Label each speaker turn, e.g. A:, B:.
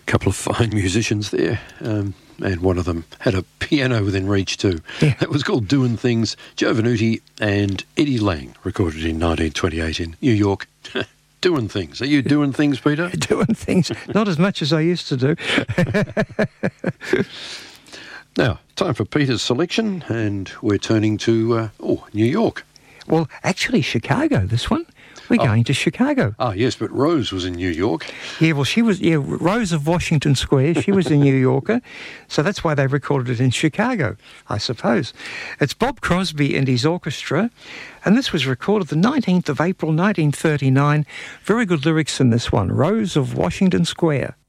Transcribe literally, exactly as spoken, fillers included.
A: couple of fine musicians there, um, and one of them had a piano within reach too.
B: Yeah.
A: It was called Doing Things. Joe Venuti and Eddie Lang, recorded in nineteen twenty-eight in New York. Doing things. Are you doing things, Peter?
B: Doing things, not as much as I used to do.
A: Now, time for Peter's selection, and we're turning to, uh, oh, New York.
B: Well, actually, Chicago, this one. We're
A: Oh.
B: going to Chicago.
A: Ah, yes, but Rose was in New York.
B: Yeah, well, she was, yeah, Rose of Washington Square. She was a New Yorker. So that's why they recorded it in Chicago, I suppose. It's Bob Crosby and his orchestra. And this was recorded the nineteenth of April, nineteen thirty-nine. Very good lyrics in this one. Rose of Washington Square.